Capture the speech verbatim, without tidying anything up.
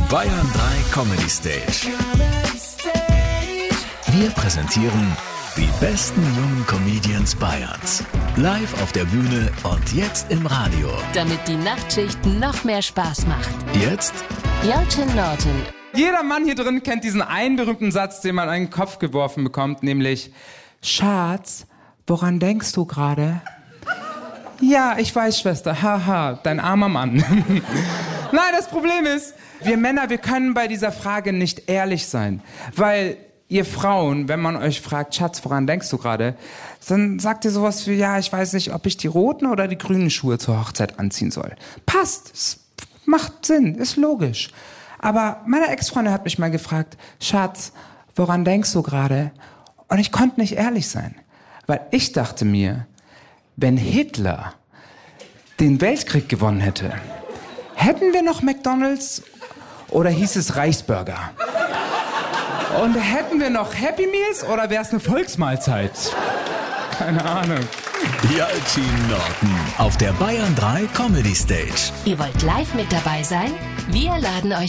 Bayern drei Comedy Stage. Wir präsentieren die besten jungen Comedians Bayerns. Live auf der Bühne und jetzt im Radio. Damit die Nachtschicht noch mehr Spaß macht. Jetzt Jochen Norton. Jeder Mann hier drin kennt diesen einen berühmten Satz, den man an den Kopf geworfen bekommt, nämlich: Schatz, woran denkst du gerade? Ja, ich weiß, Schwester. Haha, dein armer Mann. Nein, das Problem ist, wir Männer, wir können bei dieser Frage nicht ehrlich sein. Weil ihr Frauen, wenn man euch fragt, Schatz, woran denkst du gerade? Dann sagt ihr sowas wie, ja, ich weiß nicht, ob ich die roten oder die grünen Schuhe zur Hochzeit anziehen soll. Passt, es macht Sinn, ist logisch. Aber meine Ex-Freundin hat mich mal gefragt, Schatz, woran denkst du gerade? Und ich konnte nicht ehrlich sein. Weil ich dachte mir, wenn Hitler den Weltkrieg gewonnen hätte, hätten wir noch McDonald's oder hieß es Reichsburger? Und hätten wir noch Happy Meals oder wäre es eine Volksmahlzeit? Keine Ahnung. Jochen Norton auf der Bayern drei Comedy Stage. Ihr wollt live mit dabei sein? Wir laden euch